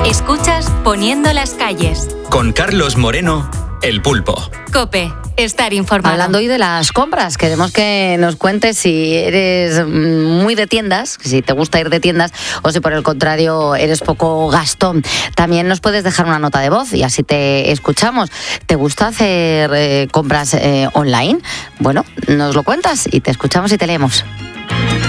Escuchas Poniendo las calles. Con Carlos Moreno, El Pulpo. COPE. Estar informado. Hablando hoy de las compras, queremos que nos cuentes si eres muy de tiendas, si te gusta ir de tiendas, o si por el contrario eres poco gastón. También nos puedes dejar una nota de voz y así te escuchamos. ¿Te gusta hacer compras online? Bueno, nos lo cuentas y te escuchamos y te leemos.